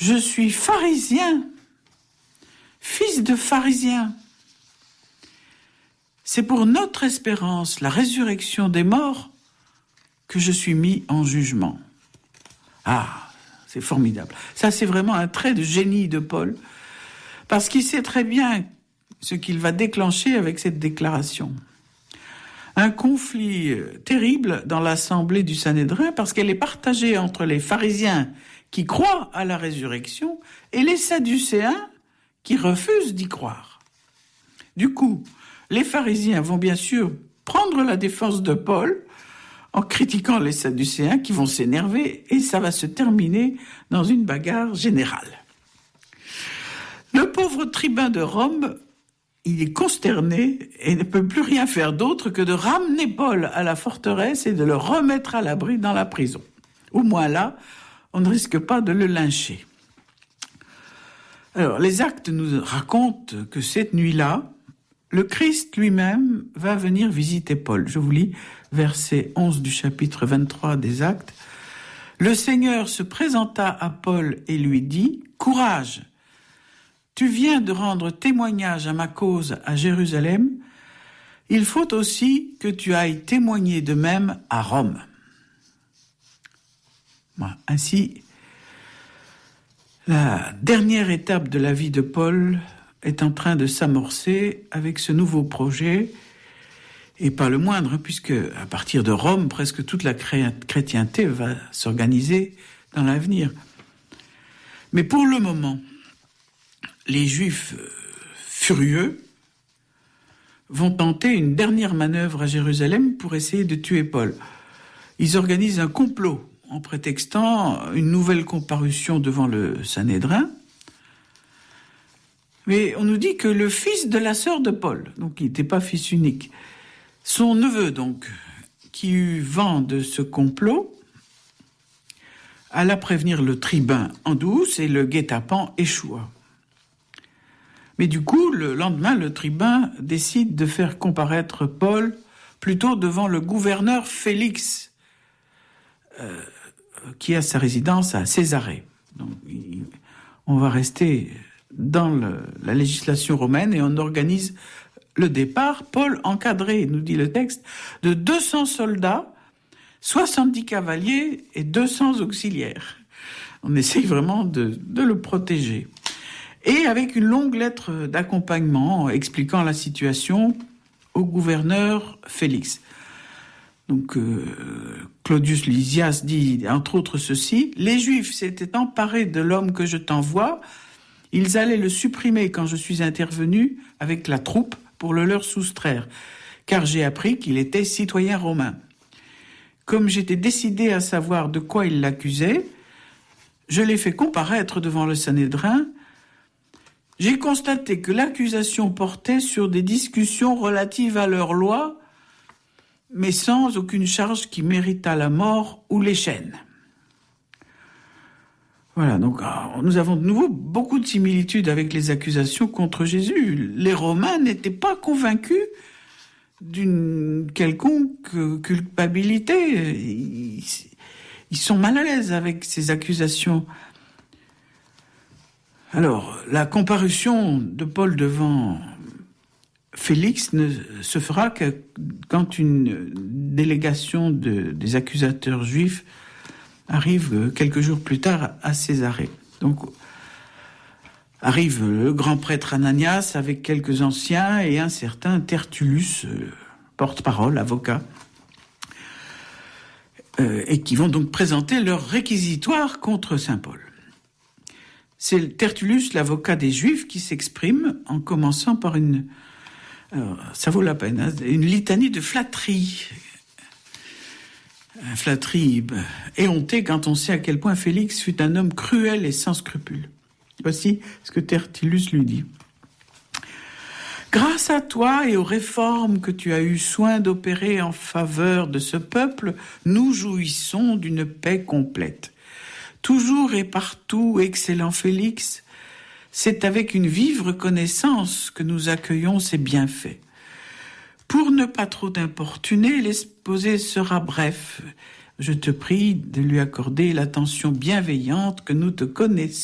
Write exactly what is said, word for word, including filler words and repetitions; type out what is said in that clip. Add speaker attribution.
Speaker 1: je suis pharisien, fils de pharisien. C'est pour notre espérance, la résurrection des morts, que je suis mis en jugement. Ah, c'est formidable. Ça, c'est vraiment un trait de génie de Paul, parce qu'il sait très bien ce qu'il va déclencher avec cette déclaration. Un conflit terrible dans l'assemblée du Sanhédrin, parce qu'elle est partagée entre les pharisiens qui croient à la résurrection et les sadducéens qui refusent d'y croire. Du coup, les pharisiens vont bien sûr prendre la défense de Paul en critiquant les sadducéens qui vont s'énerver et ça va se terminer dans une bagarre générale. Le pauvre tribun de Rome, il est consterné et ne peut plus rien faire d'autre que de ramener Paul à la forteresse et de le remettre à l'abri dans la prison. Au moins là, on ne risque pas de le lyncher. Alors, les Actes nous racontent que cette nuit-là, le Christ lui-même va venir visiter Paul. Je vous lis verset onze du chapitre vingt-trois des Actes. Le Seigneur se présenta à Paul et lui dit « Courage, tu viens de rendre témoignage à ma cause à Jérusalem. Il faut aussi que tu ailles témoigner de même à Rome. » Voilà. Ainsi, la dernière étape de la vie de Paul est en train de s'amorcer avec ce nouveau projet, et pas le moindre, puisque à partir de Rome, presque toute la chrétienté va s'organiser dans l'avenir. Mais pour le moment, les Juifs furieux vont tenter une dernière manœuvre à Jérusalem pour essayer de tuer Paul. Ils organisent un complot en prétextant une nouvelle comparution devant le Sanhédrin. Mais on nous dit que le fils de la sœur de Paul, donc il n'était pas fils unique, son neveu donc, qui eut vent de ce complot, alla prévenir le tribun en douce et le guet-apens échoua. Mais du coup, le lendemain, le tribun décide de faire comparaître Paul plutôt devant le gouverneur Félix, euh, qui a sa résidence à Césarée. Donc, il, on va rester dans le, la législation romaine et on organise le départ. Paul encadré, nous dit le texte, de deux cents soldats, soixante-dix cavaliers et deux cents auxiliaires. On essaye vraiment de, de le protéger. Et avec une longue lettre d'accompagnement expliquant la situation au gouverneur Félix. Donc, euh, Claudius Lysias dit, entre autres, ceci: « Les Juifs s'étaient emparés de l'homme que je t'envoie. Ils allaient le supprimer quand je suis intervenu avec la troupe pour le leur soustraire, car j'ai appris qu'il était citoyen romain. Comme j'étais décidé à savoir de quoi ils l'accusaient, je l'ai fait comparaître devant le Sanhédrin. J'ai constaté que l'accusation portait sur des discussions relatives à leur loi, mais sans aucune charge qui méritât la mort ou les chaînes. » Voilà, donc nous avons de nouveau beaucoup de similitudes avec les accusations contre Jésus. Les Romains n'étaient pas convaincus d'une quelconque culpabilité. Ils, ils sont mal à l'aise avec ces accusations. Alors, la comparution de Paul devant Félix ne se fera que quand une délégation de, des accusateurs juifs arrive quelques jours plus tard à Césarée. Donc, arrive le grand prêtre Ananias avec quelques anciens et un certain Tertullus, euh, porte-parole, avocat, euh, et qui vont donc présenter leur réquisitoire contre saint Paul. C'est Tertullus, l'avocat des Juifs, qui s'exprime en commençant par une, alors, ça vaut la peine, hein, une litanie de flatterie. Une flatterie éhontée quand on sait à quel point Félix fut un homme cruel et sans scrupules. Voici ce que Tertullus lui dit. « Grâce à toi et aux réformes que tu as eu soin d'opérer en faveur de ce peuple, nous jouissons d'une paix complète. Toujours et partout, excellent Félix, c'est avec une vive reconnaissance que nous accueillons ces bienfaits. Pour ne pas trop t'importuner, l'exposé sera bref. Je te prie de lui accorder l'attention bienveillante que nous te connaissons.